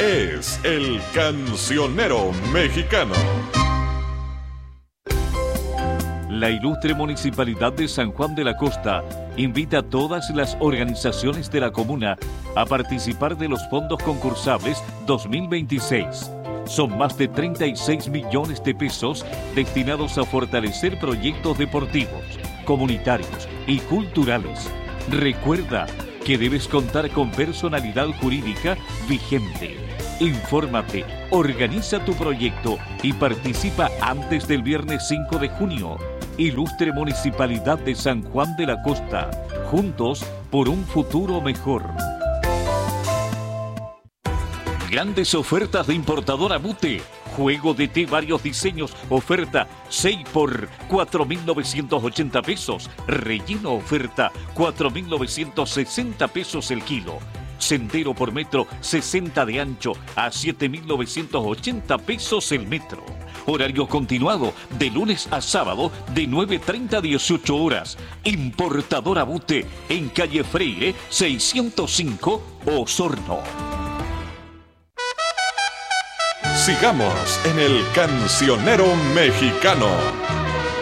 es el Cancionero Mexicano. La ilustre Municipalidad de San Juan de la Costa invita a todas las organizaciones de la comuna a participar de los fondos concursables 2026. Son más de 36 millones de pesos destinados a fortalecer proyectos deportivos, comunitarios y culturales. Recuerda que debes contar con personalidad jurídica vigente. Infórmate, organiza tu proyecto y participa antes del viernes 5 de junio. Ilustre Municipalidad de San Juan de la Costa. Juntos por un futuro mejor. Grandes ofertas de importadora Bute. Juego de té varios diseños. Oferta 6 por 4.980 pesos. Relleno oferta 4.960 pesos el kilo. Sendero por metro 60 de ancho a 7.980 pesos el metro. Horario continuado de lunes a sábado de 9:30 a 18 horas. Importadora Bute en calle Freire 605 Osorno. Sigamos en el Cancionero Mexicano.